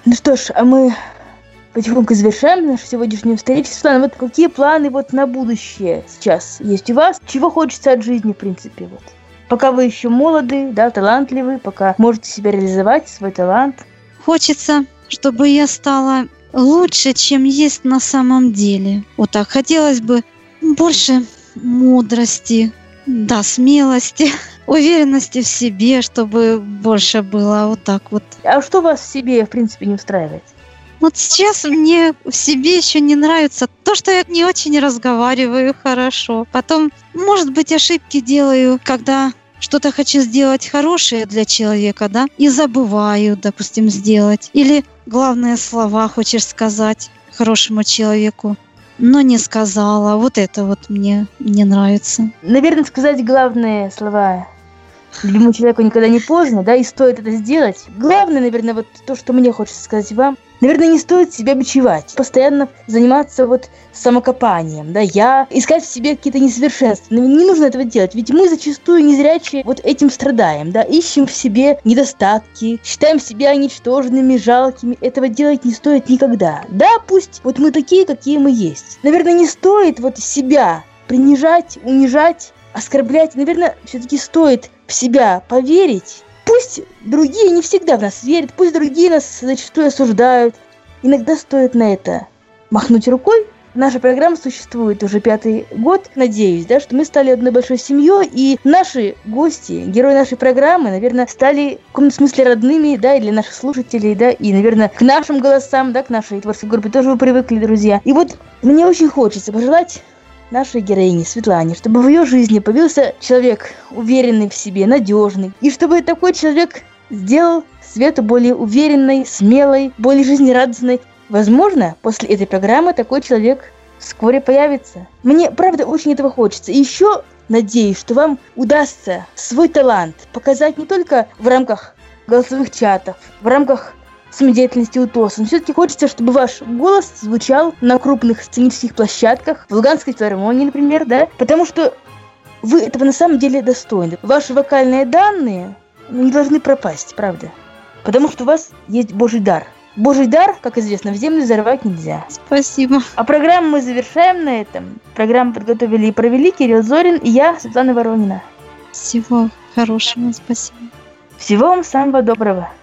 Ну что ж, а мы потихоньку завершаем нашу сегодняшнюю встречу. Светлана, вот какие планы вот на будущее сейчас есть у вас? Чего хочется от жизни, в принципе, вот? Пока вы еще молоды, да, талантливы, пока можете себя реализовать, свой талант. Хочется, чтобы я стала лучше, чем есть на самом деле. Вот так. Хотелось бы больше мудрости, да, смелости, уверенности в себе, чтобы больше было. Вот так вот. А что вас в себе, в принципе, не устраивает? Вот сейчас мне в себе еще не нравится то, что я не очень разговариваю хорошо. Потом, может быть, ошибки делаю, когда что-то хочу сделать хорошее для человека, да, и забываю, допустим, сделать. Или главные слова хочешь сказать хорошему человеку, но не сказала. Вот это вот мне не нравится. Наверное, сказать главные слова любимому человеку никогда не поздно, да, и стоит это сделать. Главное, наверное, вот то, что мне хочется сказать вам. Наверное, не стоит себя бичевать, постоянно заниматься вот самокопанием, да, искать в себе какие-то несовершенства. Но не нужно этого делать, ведь мы зачастую незрячие вот этим страдаем, да, ищем в себе недостатки, считаем себя ничтожными, жалкими. Этого делать не стоит никогда. Да, пусть вот мы такие, какие мы есть. Наверное, не стоит вот себя принижать, унижать, оскорблять. Наверное, все-таки стоит в себя поверить. Пусть другие не всегда в нас верят, пусть другие нас зачастую осуждают. Иногда стоит на это махнуть рукой. Наша программа существует уже 5-й год. Надеюсь, да, что мы стали одной большой семьей, и наши гости, герои нашей программы, наверное, стали в каком-то смысле родными, да, и для наших слушателей, да, и, наверное, к нашим голосам, да, к нашей творческой группе тоже вы привыкли, друзья. И вот мне очень хочется пожелать нашей героине Светлане, чтобы в ее жизни появился человек уверенный в себе, надежный, и чтобы такой человек сделал Свету более уверенной, смелой, более жизнерадостной. Возможно, после этой программы такой человек вскоре появится. Мне, правда, очень этого хочется. И еще надеюсь, что вам удастся свой талант показать не только в рамках голосовых чатов, в рамках самодеятельности УТОСа. Но все-таки хочется, чтобы ваш голос звучал на крупных сценических площадках, в Луганской филармонии, например, да, потому что вы этого на самом деле достойны. Ваши вокальные данные не должны пропасть, правда, потому что у вас есть Божий дар. Божий дар, как известно, в землю зарывать нельзя. Спасибо. А программу мы завершаем на этом. Программу подготовили и провели Кирилл Зорин и я, Светлана Воронина. Всего хорошего, спасибо. Всего вам самого доброго.